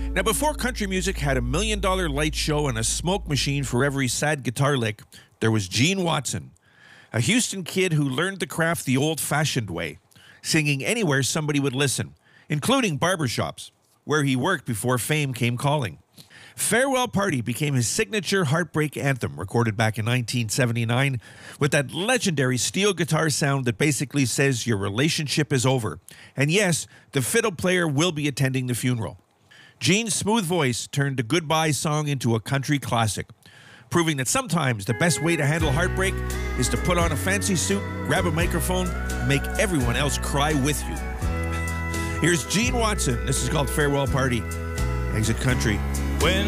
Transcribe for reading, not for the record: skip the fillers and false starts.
Now, before country music had a $1 million light show and a smoke machine for every sad guitar lick, there was Gene Watson, a Houston kid who learned the craft the old-fashioned way, singing anywhere somebody would listen, including barbershops, where he worked before fame came calling. Farewell Party became his signature heartbreak anthem, recorded back in 1979, with that legendary steel guitar sound that basically says your relationship is over. And yes, the fiddle player will be attending the funeral. Gene's smooth voice turned the goodbye song into a country classic, proving that sometimes the best way to handle heartbreak is to put on a fancy suit, grab a microphone, and make everyone else cry with you. Here's Gene Watson. This is called Farewell Party. Exit Country. When